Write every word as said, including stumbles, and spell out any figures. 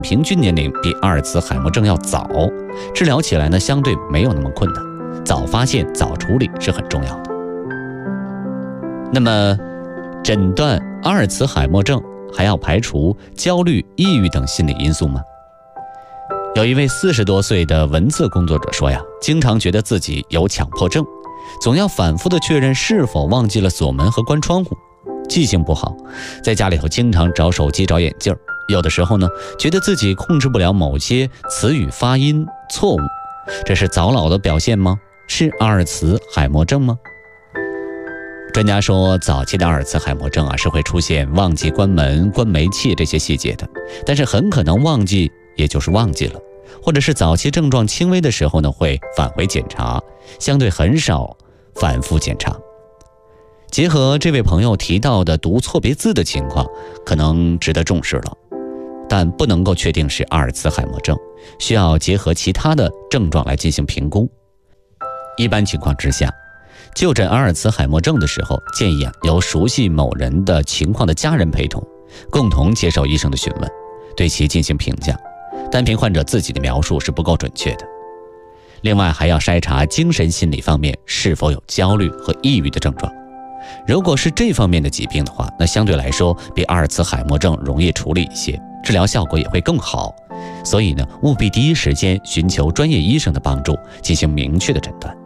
平均年龄比阿尔茨海默症要早，治疗起来呢相对没有那么困难，早发现早处理是很重要的。那么诊断阿尔茨海默症还要排除焦虑、抑郁等心理因素吗？有一位四十多岁的文字工作者说呀，经常觉得自己有强迫症，总要反复的确认是否忘记了锁门和关窗户，记性不好，在家里头经常找手机找眼镜，有的时候呢觉得自己控制不了某些词语发音错误，这是早老的表现吗？是阿尔茨海默症吗？专家说，早期的阿尔茨海默症啊是会出现忘记关门、关煤气这些细节的，但是很可能忘记也就是忘记了，或者是早期症状轻微的时候呢会返回检查，相对很少反复检查。结合这位朋友提到的读错别字的情况，可能值得重视了，但不能够确定是阿尔茨海默症，需要结合其他的症状来进行评估。一般情况之下，就诊阿尔茨海默症的时候，建议啊由熟悉某人的情况的家人陪同，共同接受医生的询问，对其进行评价，单凭患者自己的描述是不够准确的。另外还要筛查精神心理方面是否有焦虑和抑郁的症状，如果是这方面的疾病的话，那相对来说比阿尔茨海默症容易处理一些，治疗效果也会更好。所以呢，务必第一时间寻求专业医生的帮助，进行明确的诊断。